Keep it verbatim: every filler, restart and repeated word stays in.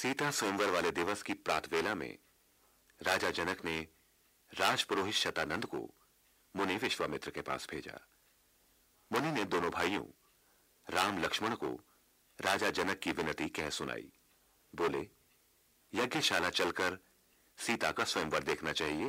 सीता स्वयंवर वाले दिवस की प्रातवेला में राजा जनक ने राजपुरोहित शतानंद को मुनि विश्वामित्र के पास भेजा। मुनि ने दोनों भाइयों राम लक्ष्मण को राजा जनक की विनती कह सुनाई। बोले, यज्ञशाला चलकर सीता का स्वयंवर देखना चाहिए